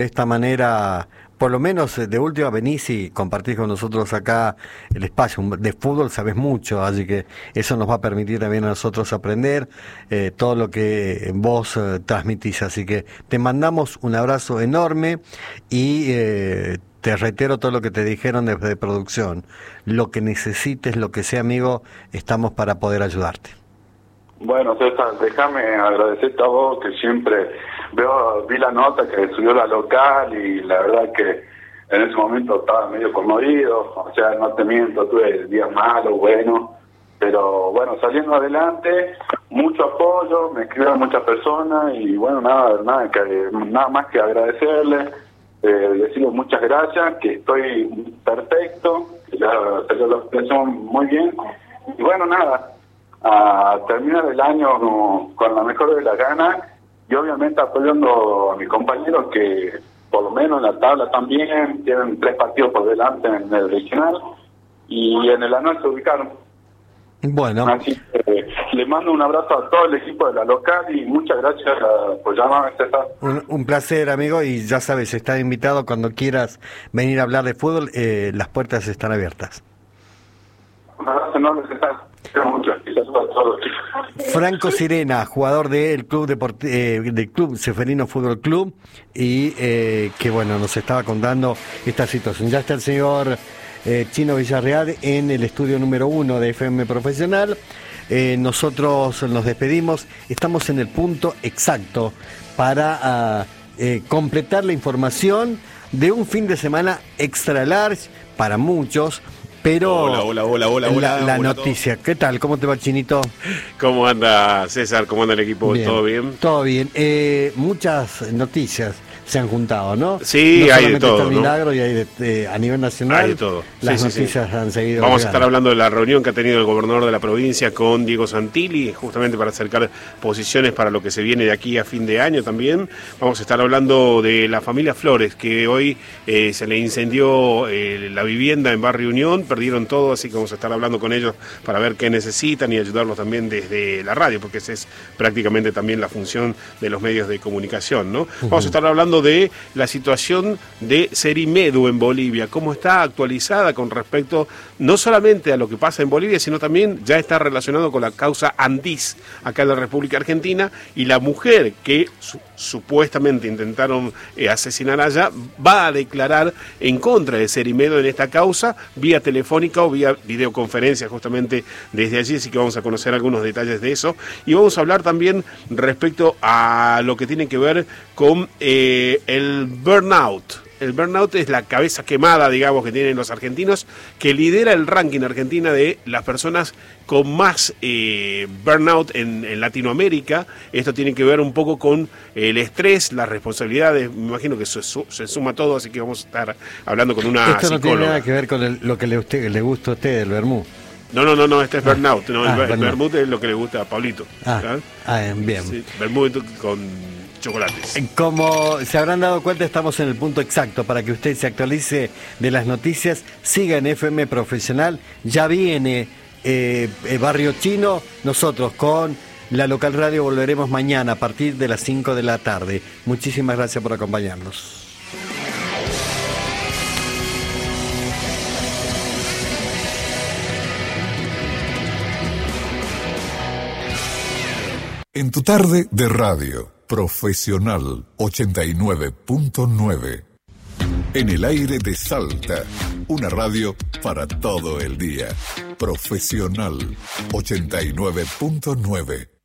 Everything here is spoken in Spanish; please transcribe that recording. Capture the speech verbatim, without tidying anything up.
De esta manera, por lo menos de última venís y compartís con nosotros acá el espacio. De fútbol sabés mucho, así que eso nos va a permitir también a nosotros aprender eh, todo lo que vos eh, transmitís. Así que te mandamos un abrazo enorme y eh, te reitero todo lo que te dijeron desde producción. Lo que necesites, lo que sea, amigo, estamos para poder ayudarte. Bueno, César, déjame agradecerte a vos, que siempre veo, vi la nota que subió la local y la verdad que en ese momento estaba medio conmovido, o sea, no te miento, tuve días malos, buenos, pero bueno, saliendo adelante, mucho apoyo, me escribieron muchas personas y bueno, nada, nada, que, nada más que agradecerles, eh, decirles muchas gracias, que estoy perfecto, que ya salió la expresión muy bien, y bueno, nada, a terminar el año no, con la mejor de las ganas y obviamente apoyando a mis compañeros que por lo menos en la tabla también tienen tres partidos por delante en el regional y en el anual se ubicaron. Bueno, así que eh, le mando un abrazo a todo el equipo de la local y muchas gracias uh, por llamarme, César. Un, un placer, amigo, y ya sabes, estás invitado cuando quieras venir a hablar de fútbol, eh, las puertas están abiertas. Un abrazo enorme, César. Mucho. Franco Sirena, jugador del club Deport- eh, del club Ceferino Fútbol Club, y eh, que bueno, nos estaba contando esta situación. Ya está el señor eh, Chino Villarreal en el estudio número uno de F M Profesional. Eh, nosotros nos despedimos, estamos en el punto exacto para uh, eh, completar la información de un fin de semana extra large para muchos. Pero hola, hola, hola, hola, la, hola, la hola noticia, ¿qué tal? ¿Cómo te va, Chinito? ¿Cómo anda César? ¿Cómo anda el equipo? Bien, ¿Todo bien? Todo bien. Eh, muchas noticias se han juntado, ¿no? Sí, no hay de todo, está el ¿no? milagro y hay de, de, a nivel nacional. Hay de todo. Las sí, sí, noticias sí. han seguido. Vamos llegando. a estar hablando de la reunión que ha tenido el gobernador de la provincia con Diego Santilli, justamente para acercar posiciones para lo que se viene de aquí a fin de año también. Vamos a estar hablando de la familia Flores, que hoy eh, se le incendió eh, la vivienda en Barrio Unión, perdieron todo, así que vamos a estar hablando con ellos para ver qué necesitan y ayudarlos también desde la radio, porque esa es prácticamente también la función de los medios de comunicación, ¿no? Uh-huh. Vamos a estar hablando de la situación de Serimedu en Bolivia, cómo está actualizada con respecto no solamente a lo que pasa en Bolivia, sino también ya está relacionado con la causa Andís, acá en la República Argentina, y la mujer que su, supuestamente intentaron eh, asesinar allá, va a declarar en contra de Serimedu en esta causa, vía telefónica o vía videoconferencia justamente desde allí, así que vamos a conocer algunos detalles de eso, y vamos a hablar también respecto a lo que tiene que ver con eh, el burnout. El burnout es la cabeza quemada, digamos, que tienen los argentinos, que lidera el ranking argentina de las personas con más eh, burnout en, en Latinoamérica. Esto tiene que ver un poco con el estrés, las responsabilidades, me imagino que se, se suma todo, así que vamos a estar hablando con una Esto no psicóloga. tiene nada que ver con el, lo que le, usted, le gusta a usted, el vermú. No, no, no, no, este es burnout, no, ah, el, el burnout. vermut es lo que le gusta a Pablito. Ah, ah bien. Sí, vermut con chocolates. Como se habrán dado cuenta, estamos en el punto exacto para que usted se actualice de las noticias. Siga en F M Profesional. Ya viene eh, el Barrio Chino. Nosotros con la local radio volveremos mañana a partir de las cinco de la tarde. Muchísimas gracias por acompañarnos. En tu tarde de radio, Profesional ochenta y nueve punto nueve. En el aire de Salta, una radio para todo el día. Profesional ochenta y nueve punto nueve.